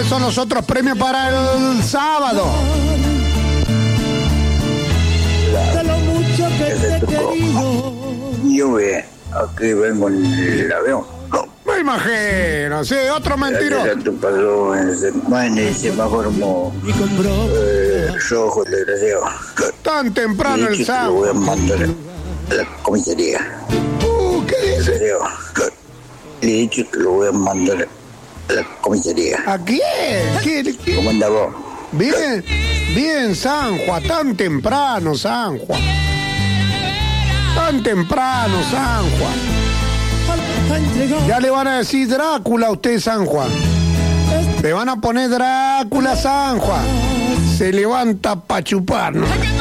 Son los otros premios para el sábado. De lo mucho que te he querido. Yo aquí vengo en el avión. Me imagino, sí, otro mentiroso. Tu pasó en el semáforo rojo, desgraciado. Tan temprano el Lo sábado. voy a mandar a la comisaría. ¿Qué dice? Desgraciado. Le he dicho que lo voy a mandar a la comisaría. ¿A quién? ¿Cómo andás vos? Bien, bien, San Juan, tan temprano, San Juan. Tan temprano, San Juan. Ya le van a decir Drácula a usted, San Juan. Le van a poner Drácula, San Juan. Se levanta pa' chupar, ¿no?